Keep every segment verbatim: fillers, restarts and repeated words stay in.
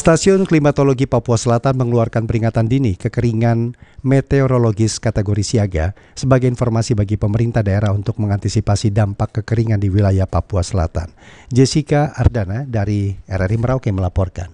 Stasiun Klimatologi Papua Selatan mengeluarkan peringatan dini kekeringan meteorologis kategori siaga sebagai informasi bagi pemerintah daerah untuk mengantisipasi dampak kekeringan di wilayah Papua Selatan. Jessica Ardana dari R R I Merauke melaporkan.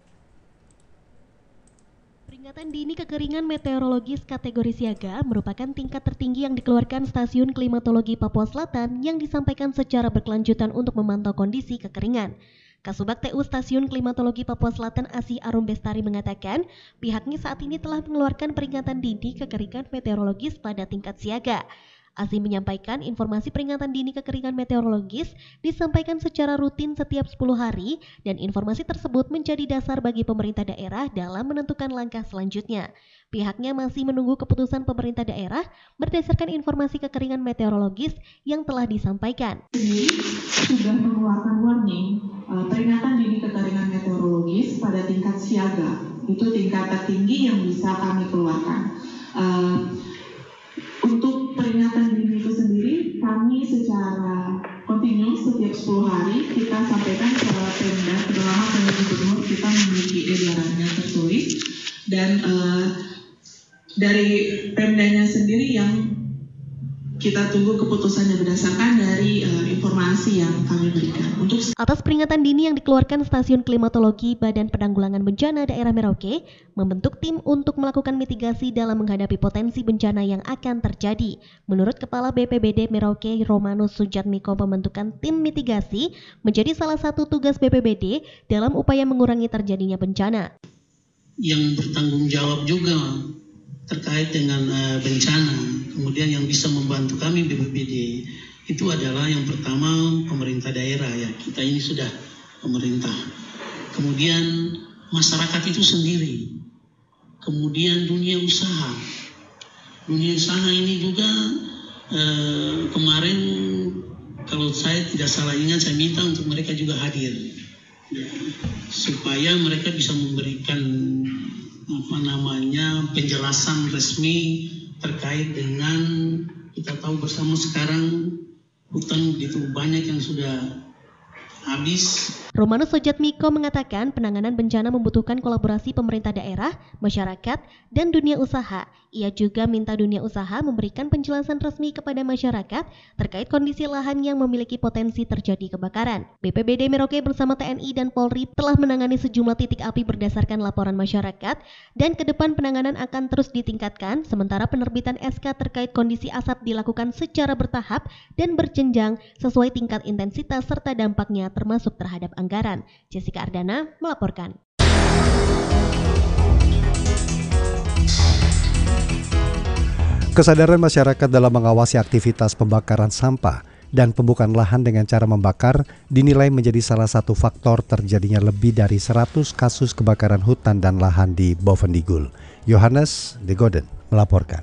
Peringatan dini kekeringan meteorologis kategori siaga merupakan tingkat tertinggi yang dikeluarkan Stasiun Klimatologi Papua Selatan yang disampaikan secara berkelanjutan untuk memantau kondisi kekeringan. Kasubag T U Stasiun Klimatologi Papua Selatan Asih Arum Bestari mengatakan pihaknya saat ini telah mengeluarkan peringatan dini kekeringan meteorologis pada tingkat siaga. Asih menyampaikan informasi peringatan dini kekeringan meteorologis disampaikan secara rutin setiap sepuluh hari dan informasi tersebut menjadi dasar bagi pemerintah daerah dalam menentukan langkah selanjutnya. Pihaknya masih menunggu keputusan pemerintah daerah berdasarkan informasi kekeringan meteorologis yang telah disampaikan. Ini sudah mengeluarkan warning uh, peringatan dini kekeringan meteorologis pada tingkat siaga. Itu tingkat tertinggi yang bisa kami keluarkan. Uh, untuk peringatan dini itu sendiri, kami secara kontinu setiap sepuluh hari kita sampaikan secara Pemda, kedalaman Pemda Gubernur kita memiliki edarannya tertulis dan uh, dari Pemdanya sendiri yang kita tunggu keputusannya berdasarkan dari uh, informasi yang kami berikan. Untuk atas peringatan dini yang dikeluarkan Stasiun Klimatologi Badan Penanggulangan Bencana Daerah Merauke membentuk tim untuk melakukan mitigasi dalam menghadapi potensi bencana yang akan terjadi. Menurut Kepala B P B D Merauke Romanus Sujatmiko, pembentukan tim mitigasi menjadi salah satu tugas B P B D dalam upaya mengurangi terjadinya bencana. Yang bertanggung jawab juga terkait dengan uh, bencana, kemudian yang bisa membantu kami B P B D itu adalah yang pertama pemerintah daerah, ya kita ini sudah pemerintah, kemudian masyarakat itu sendiri, kemudian dunia usaha. Dunia usaha ini juga uh, kemarin kalau saya tidak salah ingat saya minta untuk mereka juga hadir, ya, supaya mereka bisa memberikan apa namanya penjelasan resmi terkait dengan kita tahu bersama sekarang hutan begitu banyak yang sudah habis. Romanus Sujatmiko mengatakan penanganan bencana membutuhkan kolaborasi pemerintah daerah, masyarakat, dan dunia usaha. Ia juga minta dunia usaha memberikan penjelasan resmi kepada masyarakat terkait kondisi lahan yang memiliki potensi terjadi kebakaran. B P B D Merauke bersama T N I dan Polri telah menangani sejumlah titik api berdasarkan laporan masyarakat dan ke depan penanganan akan terus ditingkatkan, sementara penerbitan S K terkait kondisi asap dilakukan secara bertahap dan berjenjang sesuai tingkat intensitas serta dampaknya termasuk terhadap anggaran. Jessica Ardana melaporkan. Kesadaran masyarakat dalam mengawasi aktivitas pembakaran sampah dan pembukaan lahan dengan cara membakar dinilai menjadi salah satu faktor terjadinya lebih dari seratus kasus kebakaran hutan dan lahan di Bovendigul. Yohanes De Goden melaporkan.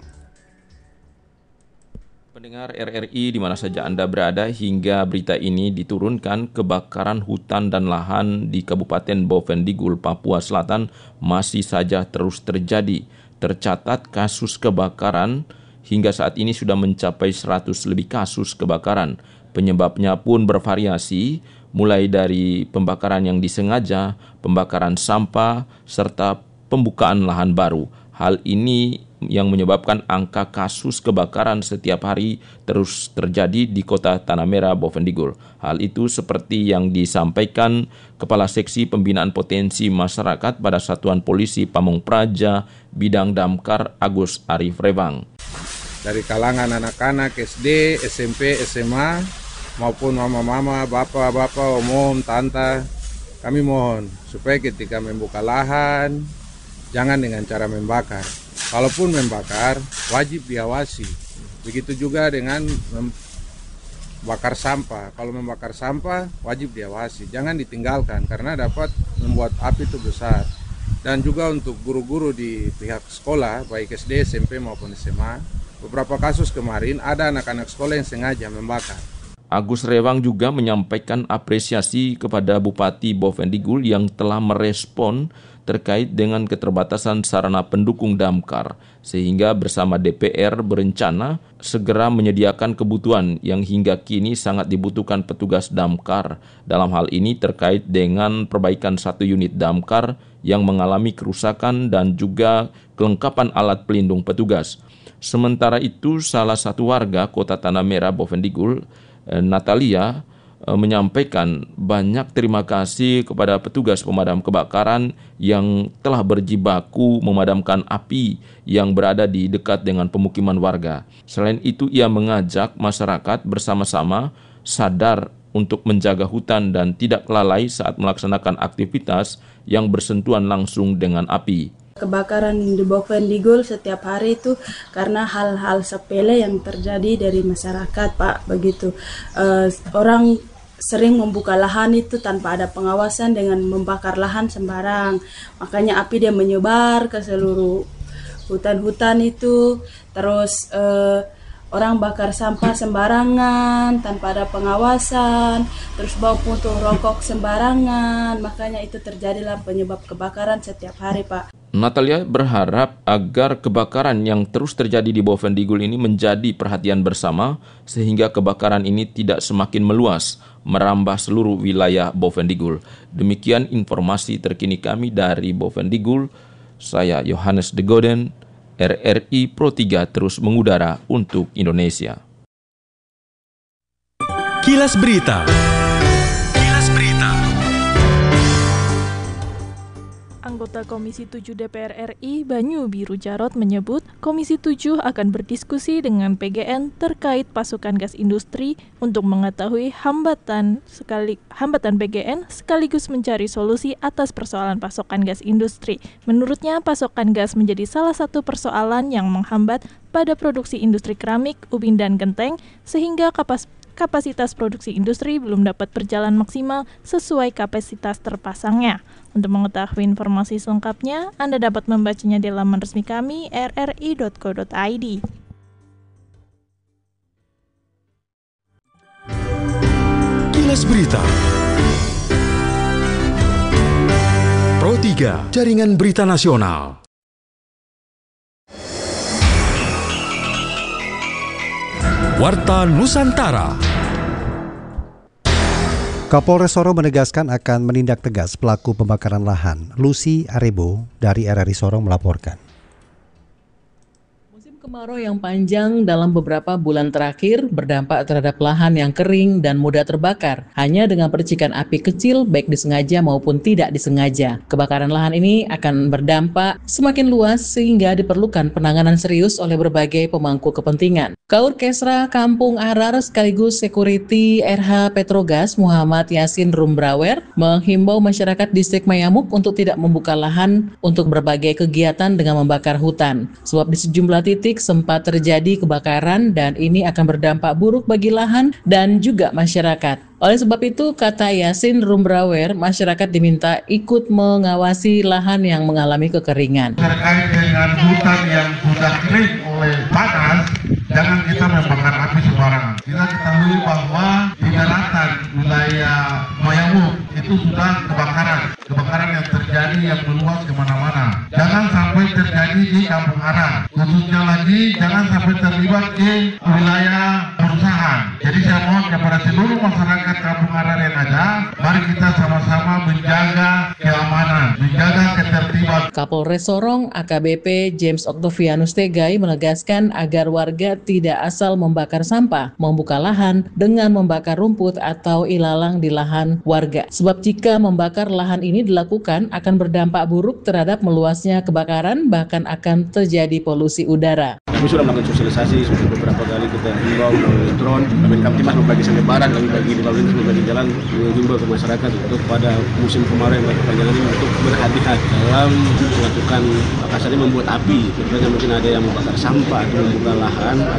Pendengar R R I di mana saja Anda berada, hingga berita ini diturunkan, kebakaran hutan dan lahan di Kabupaten Bovendigul, Papua Selatan masih saja terus terjadi. Tercatat kasus kebakaran hingga saat ini sudah mencapai seratus lebih kasus kebakaran. Penyebabnya pun bervariasi, mulai dari pembakaran yang disengaja, pembakaran sampah, serta pembukaan lahan baru. Hal ini yang menyebabkan angka kasus kebakaran setiap hari terus terjadi di kota Tanah Merah, Bovendigul. Hal itu seperti yang disampaikan Kepala Seksi Pembinaan Potensi Masyarakat pada Satuan Polisi Pamong Praja Bidang Damkar Agus Arif Rewang. Dari kalangan anak-anak S D, S M P, S M A maupun mama-mama, bapak-bapak, umum, tante, kami mohon supaya ketika membuka lahan jangan dengan cara membakar. Kalaupun membakar, wajib diawasi. Begitu juga dengan membakar sampah. Kalau membakar sampah, wajib diawasi. Jangan ditinggalkan karena dapat membuat api itu besar. Dan juga untuk guru-guru di pihak sekolah, baik S D, S M P maupun S M A, beberapa kasus kemarin ada anak-anak sekolah yang sengaja membakar. Agus Rewang juga menyampaikan apresiasi kepada Bupati Bovendigul yang telah merespon terkait dengan keterbatasan sarana pendukung damkar, sehingga bersama D P R berencana segera menyediakan kebutuhan yang hingga kini sangat dibutuhkan petugas damkar. Dalam hal ini terkait dengan perbaikan satu unit damkar yang mengalami kerusakan dan juga kelengkapan alat pelindung petugas. Sementara itu, salah satu warga Kota Tanah Merah Bovendigul, Natalia, menyampaikan banyak terima kasih kepada petugas pemadam kebakaran yang telah berjibaku memadamkan api yang berada di dekat dengan pemukiman warga. Selain itu, ia mengajak masyarakat bersama-sama sadar untuk menjaga hutan dan tidak lalai saat melaksanakan aktivitas yang bersentuhan langsung dengan api. Kebakaran di Bovendigul setiap hari itu karena hal-hal sepele yang terjadi dari masyarakat, Pak. Begitu uh, orang sering membuka lahan itu tanpa ada pengawasan dengan membakar lahan sembarang. Makanya api dia menyebar ke seluruh hutan-hutan itu. Terus uh, orang bakar sampah sembarangan tanpa ada pengawasan, terus bawa puntung rokok sembarangan. Makanya itu terjadilah penyebab kebakaran setiap hari, Pak. Natalia berharap agar kebakaran yang terus terjadi di Bovendigul ini menjadi perhatian bersama sehingga kebakaran ini tidak semakin meluas, merambah seluruh wilayah Bovendigul. Demikian informasi terkini kami dari Bovendigul. Saya Yohanes De Goden, R R I Pro tiga terus mengudara untuk Indonesia. Kilas Berita. Kilas Berita. Anggota Komisi tujuh D P R R I Banyu Biru Jarot menyebut Komisi tujuh akan berdiskusi dengan P G N terkait pasokan gas industri untuk mengetahui hambatan sekali hambatan P G N sekaligus mencari solusi atas persoalan pasokan gas industri. Menurutnya pasokan gas menjadi salah satu persoalan yang menghambat pada produksi industri keramik, ubin dan genteng sehingga kapas kapasitas produksi industri belum dapat berjalan maksimal sesuai kapasitas terpasangnya. Untuk mengetahui informasi selengkapnya, Anda dapat membacanya di laman resmi kami r r i dot co dot i d. Kilas Berita. Pro tiga, Jaringan Berita Nasional. Warta Nusantara. Kapolres Sorong menegaskan akan menindak tegas pelaku pembakaran lahan. Lucy Arebo dari R R I Sorong melaporkan. Kemarau yang panjang dalam beberapa bulan terakhir berdampak terhadap lahan yang kering dan mudah terbakar, hanya dengan percikan api kecil baik disengaja maupun tidak disengaja. Kebakaran lahan ini akan berdampak semakin luas sehingga diperlukan penanganan serius oleh berbagai pemangku kepentingan. Kaur Kesra Kampung Arar sekaligus Security R H Petrogas Muhammad Yasin Rumbrawer menghimbau masyarakat distrik Mayamuk untuk tidak membuka lahan untuk berbagai kegiatan dengan membakar hutan. Sebab di sejumlah titik sempat terjadi kebakaran dan ini akan berdampak buruk bagi lahan dan juga masyarakat. Oleh sebab itu, kata Yasin Rumbrawer, masyarakat diminta ikut mengawasi lahan yang mengalami kekeringan. Terkait dengan hutan yang sudah kering oleh panas, jangan kita membakar api sembarangan. Kita ketahui bahwa di daratan wilayah Mayamuk itu sudah kebakaran. Kebakaran yang terjadi yang meluas kemana-mana. Jangan sampai terjadi di Kampung Arar. Khususnya lagi, jangan sampai terlibat di wilayah perusahaan. Jadi saya mohon kepada seluruh masyarakat Kampung Arar yang ada, mari kita sama-sama menjaga keamanan, menjaga ketertiban. Kapolres Sorong A K B P James Octavianus Tegai menegaskan agar warga tidak asal membakar sampah, membuka lahan dengan membakar rumput atau ilalang di lahan warga. Sebab jika membakar lahan ini dilakukan akan berdampak buruk terhadap meluasnya kebakaran, bahkan akan terjadi polusi udara. Kami sudah melakukan sosialisasi sudah beberapa kali, kita himbau melalui drone, kami Kamtimas membagi selebaran, kami bagi di lalu membagi jalan, mengimbau ke masyarakat untuk pada musim kemarau yang berkepanjangan ini untuk berhati-hati dalam melakukan kasarnya membuat api. Tentunya mungkin ada yang membakar sampah atau membuka lahan agar berhati-hati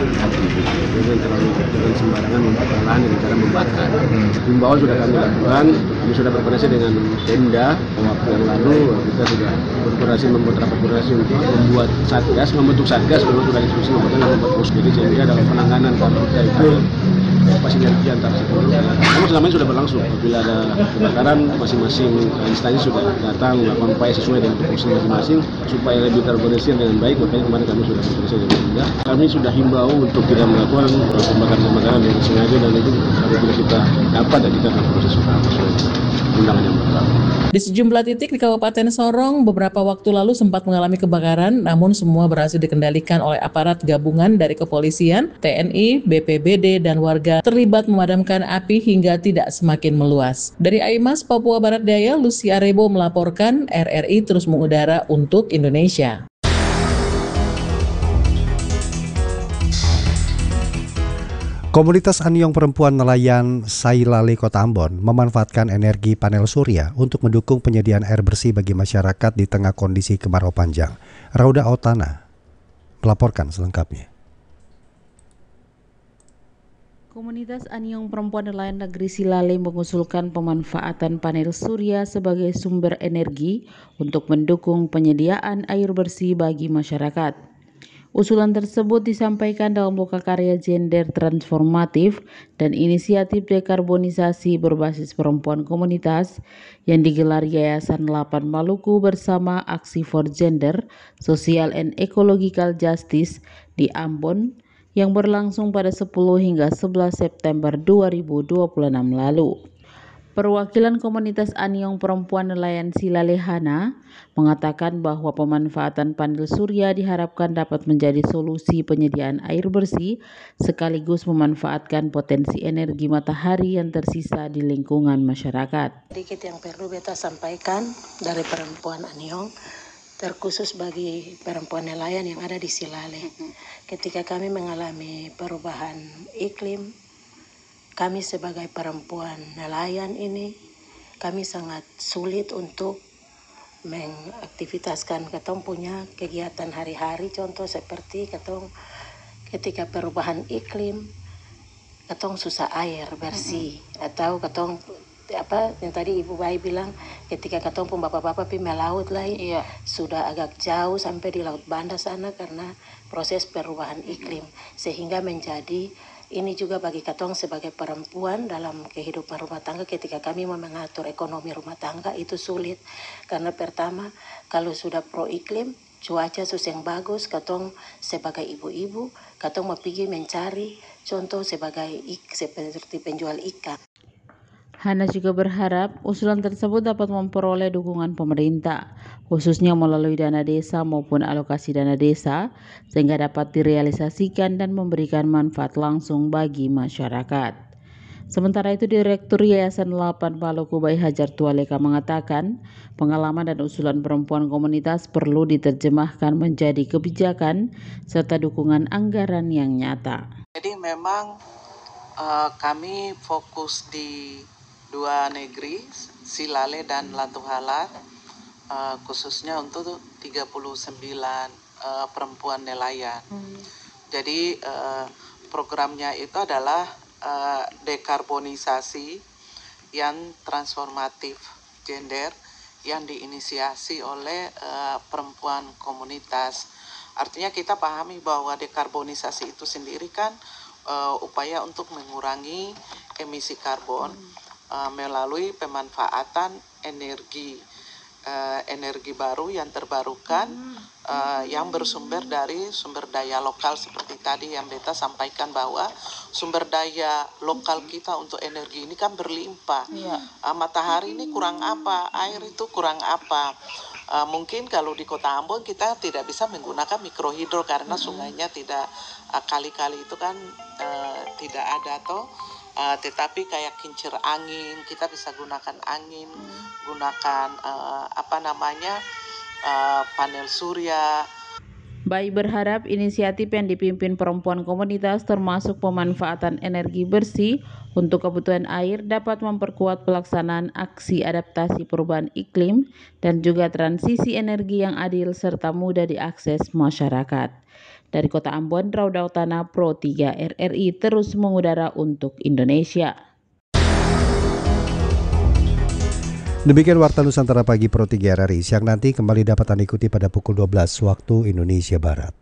hati-hati, jangan terlalu jangan sembarangan membakar lahan dengan cara membakar. Himbauan sudah kami lakukan, kami sudah berkoordinasi dengan Pemda waktu yang lalu, kita sudah berkoordinasi membuat rapat koordinasi untuk membuat satgas, membentuk satgas, memang sudah diskusi membuat membuat pos jadi sehingga dalam penanganan karhutla itu apa sinergi antara sektor. Namun selama ini sudah berlangsung. Apabila ada kebakaran, masing-masing instansi sudah datang melakukan upaya sesuai dengan tupoksi masing-masing supaya lebih terorganisir dengan baik. Makanya kemarin kami sudah berkoordinasi dengan Pemda. Kami sudah himbau untuk tidak melakukan pembakaran-pembakaran yang sengaja dan itu apabila kita dapat dan kita akan proses sesuai undangan yang berlaku. Di sejumlah titik di Kabupaten Sorong beberapa waktu lalu sempat mengalami kebakaran, namun semua berhasil dikendalikan oleh aparat gabungan dari kepolisian, T N I, B P B D, dan warga terlibat memadamkan api hingga tidak semakin meluas. Dari Aimas, Papua Barat Daya, Lucy Arebo melaporkan R R I terus mengudara untuk Indonesia. Komunitas Anyong Perempuan Nelayan Sailale Kota Ambon memanfaatkan energi panel surya untuk mendukung penyediaan air bersih bagi masyarakat di tengah kondisi kemarau panjang. Rauda Otana melaporkan selengkapnya. Komunitas Anyong Perempuan Nelayan Negeri Silale mengusulkan pemanfaatan panel surya sebagai sumber energi untuk mendukung penyediaan air bersih bagi masyarakat. Usulan tersebut disampaikan dalam lokakarya gender transformatif dan inisiatif dekarbonisasi berbasis perempuan komunitas yang digelar Yayasan delapan Maluku bersama Aksi for Gender, Social and Ecological Justice di Ambon yang berlangsung pada sepuluh hingga sebelas September dua ribu dua puluh enam lalu. Perwakilan komunitas Anyong Perempuan Nelayan Silale Hana mengatakan bahwa pemanfaatan panel surya diharapkan dapat menjadi solusi penyediaan air bersih sekaligus memanfaatkan potensi energi matahari yang tersisa di lingkungan masyarakat. Sedikit yang perlu beta sampaikan dari perempuan Anyong, terkhusus bagi perempuan nelayan yang ada di Silale. Ketika kami mengalami perubahan iklim, kami sebagai perempuan nelayan ini, kami sangat sulit untuk mengaktivitaskan ketong punya kegiatan hari-hari. Contoh seperti ketong ketika perubahan iklim, ketong susah air bersih, mm-hmm. atau ketong apa yang tadi Ibu Bayi bilang, ketika ketong pun bapak-bapak pi melaut lah, iya. sudah agak jauh sampai di Laut Banda sana karena proses perubahan iklim, sehingga menjadi ini juga bagi katong sebagai perempuan dalam kehidupan rumah tangga ketika kami mau mengatur ekonomi rumah tangga itu sulit. Karena pertama, kalau sudah pro iklim, cuaca susah yang bagus, katong sebagai ibu-ibu, katong mau pergi mencari contoh sebagai ik, seperti penjual ikan. Hana juga berharap usulan tersebut dapat memperoleh dukungan pemerintah, khususnya melalui dana desa maupun alokasi dana desa, sehingga dapat direalisasikan dan memberikan manfaat langsung bagi masyarakat. Sementara itu, Direktur Yayasan delapan Maluku Bayi Hajar Tualeka mengatakan, pengalaman dan usulan perempuan komunitas perlu diterjemahkan menjadi kebijakan serta dukungan anggaran yang nyata. Jadi memang uh, kami fokus di dua negeri, Silale dan Latuhala, uh, khususnya untuk tiga puluh sembilan uh, perempuan nelayan. Hmm. Jadi uh, programnya itu adalah uh, dekarbonisasi yang transformatif gender yang diinisiasi oleh uh, perempuan komunitas. Artinya kita pahami bahwa dekarbonisasi itu sendiri kan uh, upaya untuk mengurangi emisi karbon. Hmm. Uh, melalui pemanfaatan energi uh, energi baru yang terbarukan uh, yang bersumber dari sumber daya lokal seperti tadi yang Beta sampaikan bahwa sumber daya lokal kita untuk energi ini kan berlimpah. Yeah. Uh, matahari ini kurang apa, air itu kurang apa. Uh, mungkin kalau di Kota Ambon kita tidak bisa menggunakan mikrohidro karena sungainya tidak uh, kali-kali itu kan uh, tidak ada toh. Uh, tetapi kayak kincir angin kita bisa gunakan angin, hmm. gunakan uh, apa namanya uh, panel surya. Bai berharap inisiatif yang dipimpin perempuan komunitas termasuk pemanfaatan energi bersih untuk kebutuhan air dapat memperkuat pelaksanaan aksi adaptasi perubahan iklim dan juga transisi energi yang adil serta mudah diakses masyarakat. Dari Kota Ambon, Rauda Utana, Pro tiga R R I terus mengudara untuk Indonesia. Demikian Warta Nusantara Pagi Pro tiga R R I. Siang nanti kembali dapat Anda ikuti pada pukul dua belas waktu Indonesia Barat.